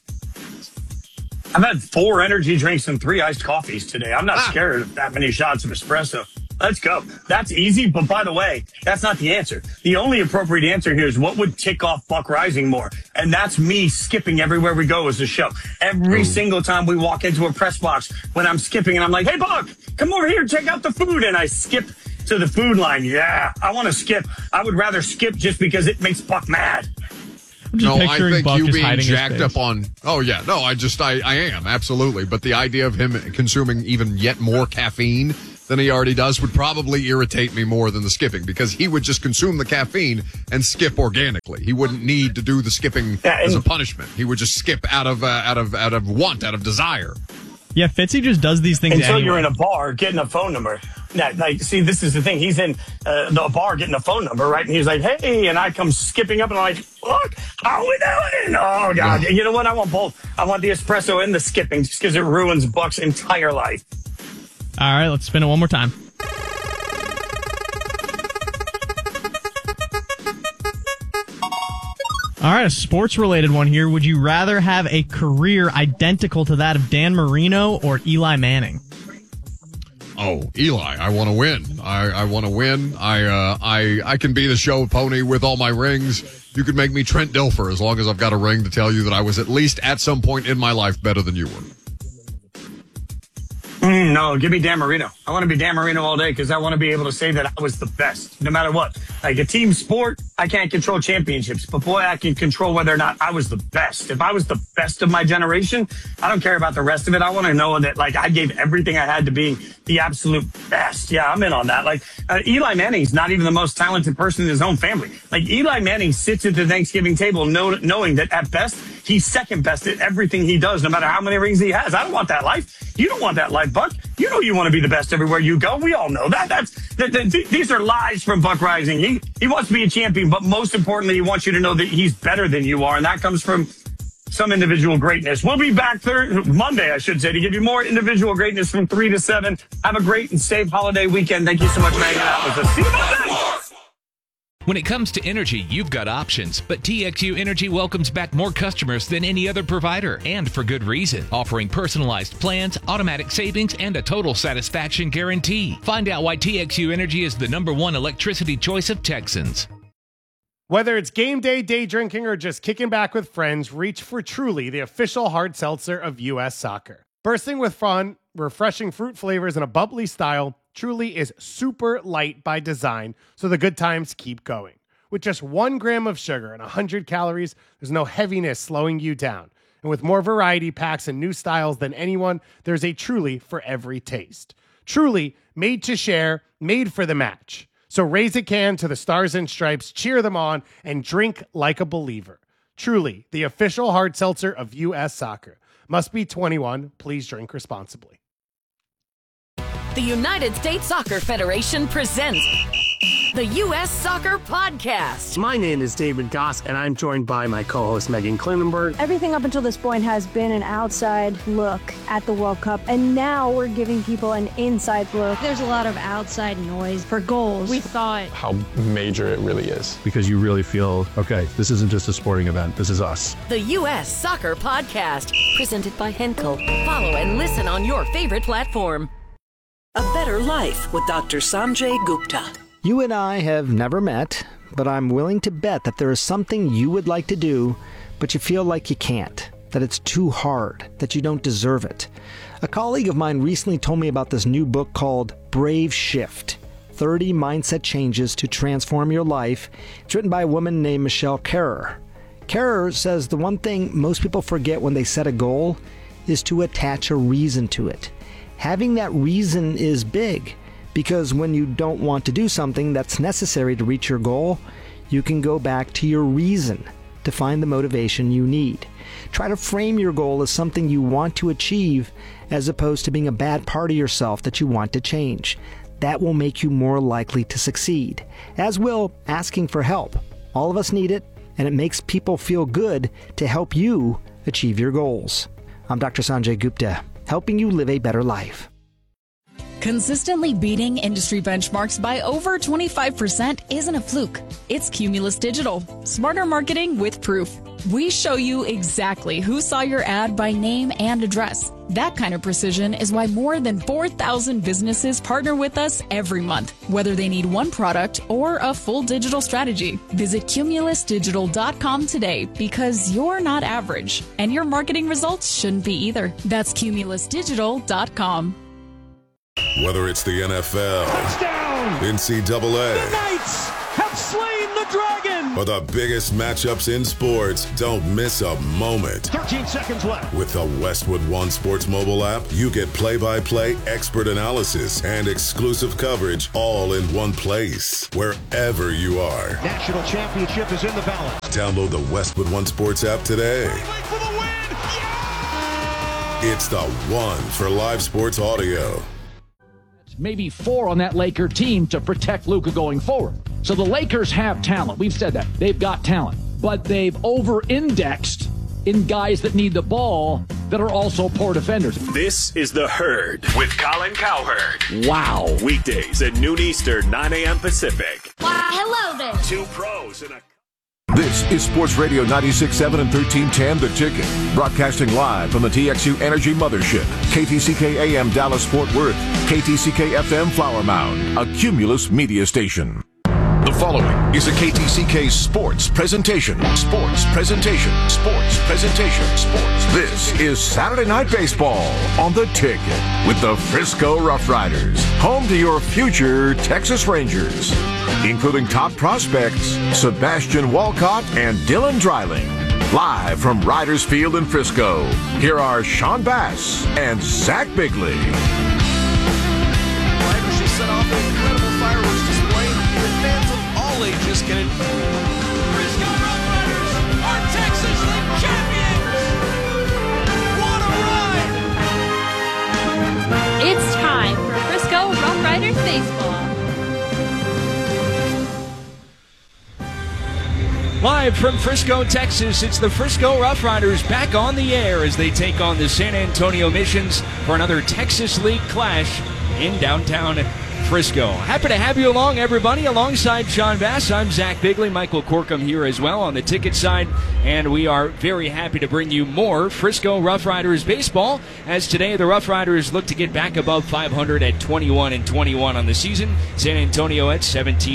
I've had 4 energy drinks and 3 iced coffees today. I'm not scared of that many shots of espresso. Let's go. That's easy, but by the way, that's not the answer. The only appropriate answer here is what would tick off Buck Rising more, and that's me skipping everywhere we go as a show. Every single time we walk into a press box, when I'm skipping and I'm like, hey, Buck, come over here, check out the food, and I skip to the food line. Yeah, I want to skip. I would rather skip just because it makes Buck mad. No, I think Buck you being jacked up on. Oh yeah, no, I am absolutely. But the idea of him consuming even yet more caffeine than he already does would probably irritate me more than the skipping, because he would just consume the caffeine and skip organically. He wouldn't need to do the skipping as a punishment. He would just skip out of want, out of desire. Yeah, Fitzy just does these things until anyway. You're in a bar getting a phone number. Now, see, this is the thing. He's in the bar getting a phone number, right? And he's like, hey, and I come skipping up and I'm like, look, how we doing? Oh, God. You know what? I want both. I want the espresso and the skipping just because it ruins Buck's entire life. All right, let's spin it one more time. All right, a sports-related one here. Would you rather have a career identical to that of Dan Marino or Eli Manning? Oh, Eli, I want to win. I want to win. I can be the show pony with all my rings. You could make me Trent Dilfer as long as I've got a ring to tell you that I was at least at some point in my life better than you were. No, give me Dan Marino. I want to be Dan Marino all day because I want to be able to say that I was the best, no matter what. Like a team sport, I can't control championships, but boy, I can control whether or not I was the best. If I was the best of my generation, I don't care about the rest of it. I want to know that, like, I gave everything I had to being the absolute best. Yeah, I'm in on that. Like, Eli Manning's not even the most talented person in his own family. Like, Eli Manning sits at the Thanksgiving table knowing that at best, he's second best at everything he does, no matter how many rings he has. I don't want that life. You don't want that life, Buck. You know you want to be the best everywhere you go. We all know that. These are lies from Buck Rising. He wants to be a champion, but most importantly, he wants you to know that he's better than you are, and that comes from some individual greatness. We'll be back Monday, I should say, to give you more individual greatness from 3 to 7. Have a great and safe holiday weekend. Thank you so much for hanging out with us. See you Monday. When it comes to energy, you've got options, but TXU Energy welcomes back more customers than any other provider, and for good reason. Offering personalized plans, automatic savings, and a total satisfaction guarantee. Find out why TXU Energy is the #1 electricity choice of Texans. Whether it's game day, day drinking, or just kicking back with friends, reach for Truly, the official hard seltzer of U.S. Soccer. Bursting with fun, refreshing fruit flavors, and a bubbly style, Truly is super light by design, so the good times keep going. With just 1 gram of sugar and 100 calories, there's no heaviness slowing you down. And with more variety packs and new styles than anyone, there's a Truly for every taste. Truly, made to share, made for the match. So raise a can to the Stars and Stripes, cheer them on, and drink like a believer. Truly, the official hard seltzer of U.S. Soccer. Must be 21. Please drink responsibly. The United States Soccer Federation presents the U.S. Soccer Podcast. My name is David Goss, and I'm joined by my co-host Megan Klinenberg. Everything up until this point has been an outside look at the World Cup, and now we're giving people an inside look. There's a lot of outside noise for goals. We thought how major it really is. Because you really feel, okay, this isn't just a sporting event, this is us. The U.S. Soccer Podcast, presented by Henkel. Follow and listen on your favorite platform. A Better Life with Dr. Sanjay Gupta. You and I have never met, but I'm willing to bet that there is something you would like to do, but you feel like you can't, that it's too hard, that you don't deserve it. A colleague of mine recently told me about this new book called Brave Shift, 30 Mindset Changes to Transform Your Life. It's written by a woman named Michelle Kerrer. Kerrer says the one thing most people forget when they set a goal is to attach a reason to it. Having that reason is big, because when you don't want to do something that's necessary to reach your goal, you can go back to your reason to find the motivation you need. Try to frame your goal as something you want to achieve as opposed to being a bad part of yourself that you want to change. That will make you more likely to succeed, as will asking for help. All of us need it, and it makes people feel good to help you achieve your goals. I'm Dr. Sanjay Gupta, helping you live a better life. Consistently beating industry benchmarks by over 25% isn't a fluke. It's Cumulus Digital. Smarter marketing with proof. We show you exactly who saw your ad by name and address. That kind of precision is why more than 4,000 businesses partner with us every month, whether they need one product or a full digital strategy. Visit cumulusdigital.com today because you're not average, and your marketing results shouldn't be either. That's cumulusdigital.com. Whether it's the NFL, touchdown, NCAA, the Knights have slain the dragon, or the biggest matchups in sports, don't miss a moment. 13 seconds left. With the Westwood One Sports mobile app, you get play-by-play expert analysis and exclusive coverage all in one place, wherever you are. National championship is in the balance. Download the Westwood One Sports app today. For the win. Yeah! It's the one for live sports audio. Maybe 4 on that Laker team to protect Luka going forward. So the Lakers have talent. We've said that. They've got talent. But they've over-indexed in guys that need the ball that are also poor defenders. This is The Herd with Colin Cowherd. Wow. Weekdays at noon Eastern, 9 a.m. Pacific. Wow, hello there. 2 pros and a... This is Sports Radio 96.7 and 1310 The Ticket. Broadcasting live from the TXU Energy Mothership. KTCK AM Dallas Fort Worth. KTCK FM Flower Mound. A Cumulus media station. The following is a KTCK Sports Presentation. Sports Presentation. Sports Presentation. Sports. This is Saturday Night Baseball on The Ticket with the Frisco Rough Riders, home to your future Texas Rangers, including top prospects Sebastian Walcott and Dylan Dreiling. Live from Riders Field in Frisco, here are Sean Bass and Zach Bigley. Riders just set off an incredible fireworks display that fans of all ages can Frisco Rough Riders are Texas League champions! What a ride! It's time for Frisco Rough Riders baseball. Live from Frisco, Texas, it's the Frisco Rough Riders back on the air as they take on the San Antonio Missions for another Texas League clash in downtown Frisco. Happy to have you along, everybody. Alongside Sean Bass, I'm Zach Bigley. Michael Corkum here as well on the ticket side, and we are very happy to bring you more Frisco Rough Riders baseball, as today the Rough Riders look to get back above 500 at 21-21 on the season. San Antonio at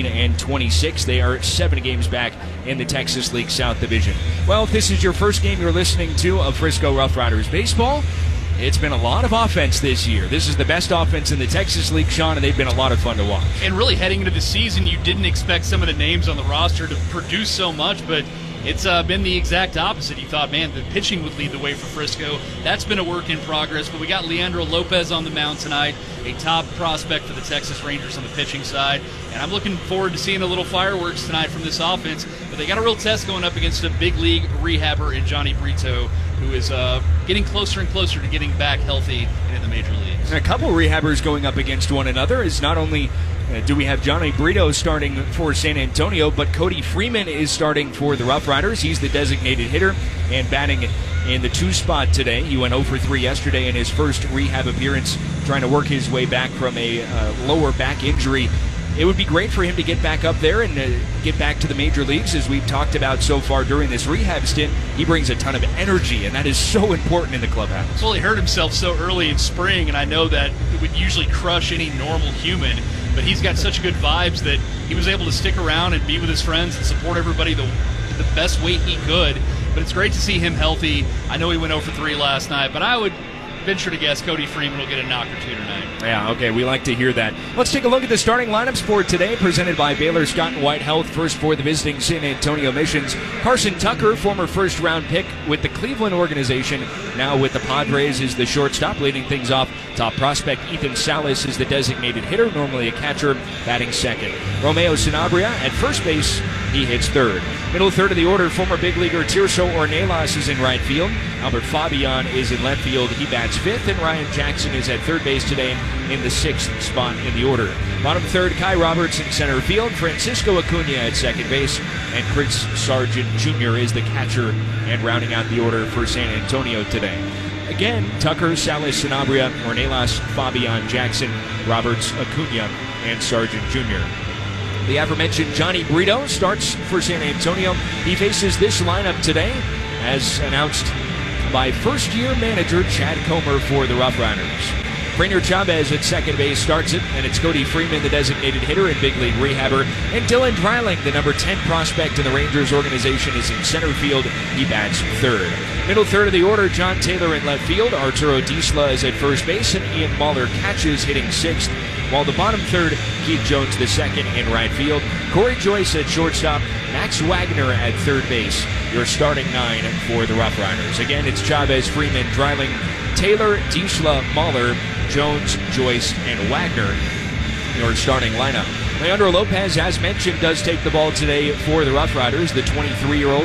17-26. They are 7 games back in the Texas League South Division. Well, if this is your first game you're listening to of Frisco Rough Riders baseball, it's been a lot of offense this year. This is the best offense in the Texas League, Sean, and they've been a lot of fun to watch. And really heading into the season, you didn't expect some of the names on the roster to produce so much, but it's been the exact opposite. You thought, man, the pitching would lead the way for Frisco. That's been a work in progress, but we got Leandro Lopez on the mound tonight, a top prospect for the Texas Rangers on the pitching side, and I'm looking forward to seeing a little fireworks tonight from this offense, but they got a real test going up against a big league rehabber in Johnny Brito, who is getting closer and closer to getting back healthy and in the major leagues. And a couple of rehabbers going up against one another is not only do we have Johnny Brito starting for San Antonio, but Cody Freeman is starting for the Rough Riders. He's the designated hitter and batting in the 2 spot today. He went 0 for 3 yesterday in his first rehab appearance, trying to work his way back from a lower back injury. It would be great for him to get back up there and get back to the major leagues. As we've talked about so far during this rehab stint, he brings a ton of energy, and that is so important in the clubhouse. Well, he hurt himself so early in spring, and I know that it would usually crush any normal human, but he's got such good vibes that he was able to stick around and be with his friends and support everybody the best way he could. But it's great to see him healthy. I know he went 0 for 3 last night, but I would venture to guess Cody Freeman will get a knock or 2 tonight. Yeah, okay, we like to hear that. Let's take a look at the starting lineups for today, presented by Baylor Scott and White Health. First for the visiting San Antonio Missions, Carson Tucker, former first-round pick with the Cleveland organization, now with the Padres, is the shortstop, leading things off. Top prospect Ethan Salas is the designated hitter, normally a catcher, batting second. Romeo Sanabria at first base He hits third. Middle third of the order, former big leaguer Tirso Ornelas is in right field. Albert Fabian is in left field. He bats fifth, and Ryan Jackson is at third base today in the sixth spot in the order. Bottom third, Kai Roberts in center field. Francisco Acuna at second base, and Chris Sargent Jr. is the catcher and rounding out the order for San Antonio today. Again, Tucker, Salas, Sanabria, Ornelas, Fabian, Jackson, Roberts, Acuna, and Sargent Jr. The aforementioned Johnny Brito starts for San Antonio. He faces this lineup today, as announced by first-year manager Chad Comer for the Rough Riders. Rainer Chavez at second base starts it, and it's Cody Freeman, the designated hitter and big league rehabber. And Dylan Dreiling, the number 10 prospect in the Rangers organization, is in center field. He bats third. Middle third of the order, John Taylor in left field. Arturo Disla is at first base, and Ian Mahler catches, hitting sixth. While the bottom third, Keith Jones the second in right field. Corey Joyce at shortstop. Max Wagner at third base. Your starting nine for the Rough Riders. Again, it's Chavez, Freeman, Dreiling, Taylor, Disla, Mahler, Jones, Joyce, and Wagner. Your starting lineup. Leandro Lopez, as mentioned, does take the ball today for the Rough Riders. The 23-year-old